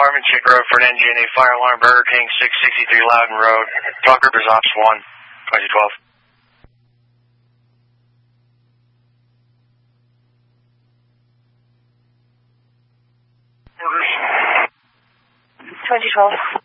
Department, check road for an engine, a fire alarm, Burger King, 663 Loudon Road. Talk group is Ops 1, 2012. Orders. 2012.